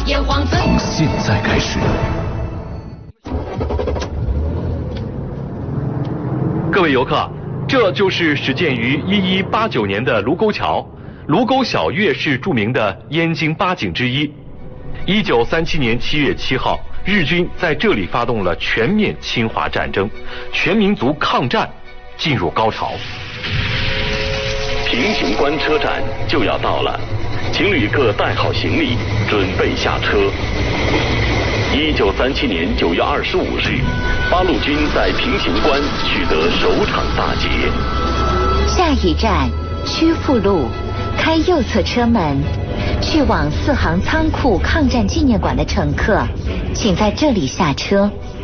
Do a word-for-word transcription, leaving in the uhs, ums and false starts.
炎黄粉。 从现在开始。 各位游客，这就是始建于一一八九年的卢沟桥。卢沟晓月是著名的燕京八景之一。一九三七年七月七号，日军在这里发动了全面侵华战争，全民族抗战进入高潮。 平型关车站就要到了，请旅客带好行李，准备下车。一九三七年九月二十五日，八路军在平型关取得首场大捷。 下一站曲阜路，开右侧车门，去往四行仓库抗战纪念馆的乘客，请在这里下车。